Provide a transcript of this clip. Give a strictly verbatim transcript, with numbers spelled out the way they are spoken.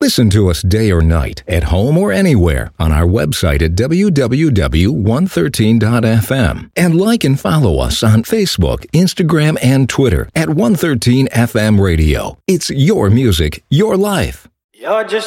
Listen to us day or night, at home or anywhere, on our website at w w w dot one thirteen dot f m. And like and follow us on Facebook, Instagram, and Twitter at one thirteen F M Radio. It's your music, your life. You're just